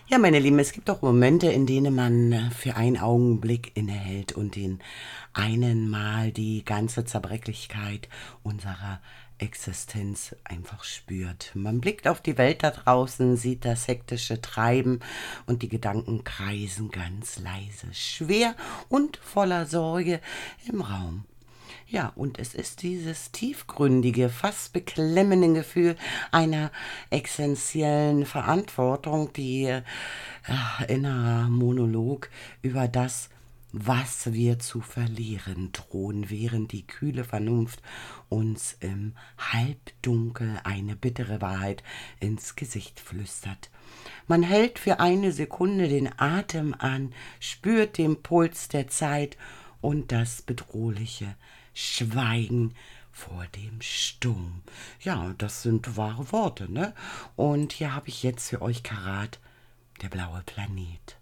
Ja, meine Lieben, es gibt doch Momente, in denen man für einen Augenblick innehält und den einen Mal die ganze Zerbrechlichkeit unserer Existenz einfach spürt. Man blickt auf die Welt da draußen, sieht das hektische Treiben und die Gedanken kreisen ganz leise, schwer und voller Sorge im Raum. Ja, und es ist dieses tiefgründige, fast beklemmende Gefühl einer essentiellen Verantwortung, die innerer Monolog über das, was wir zu verlieren drohen, während die kühle Vernunft uns im Halbdunkel eine bittere Wahrheit ins Gesicht flüstert. Man hält für eine Sekunde den Atem an, spürt den Puls der Zeit und das bedrohliche Schweigen vor dem Sturm. Ja, das sind wahre Worte, ne? Und hier habe ich jetzt für euch Karat, der blaue Planet.